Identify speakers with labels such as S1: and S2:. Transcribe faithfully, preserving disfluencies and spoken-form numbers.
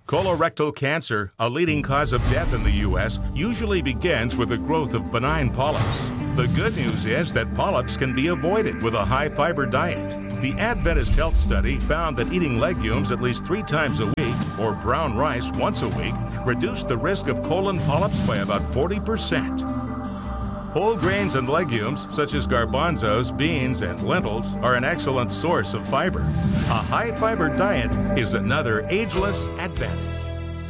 S1: Colorectal cancer, a leading cause of death in the U S, usually begins with the growth of benign polyps. The good news is that polyps can be avoided with a high-fiber diet. The Adventist Health Study found that eating legumes at least three times a week or brown rice once a week reduced the risk of colon polyps by about forty percent. Whole grains and legumes, such as garbanzos, beans, and lentils, are an excellent source of fiber. A high-fiber diet is another ageless advantage.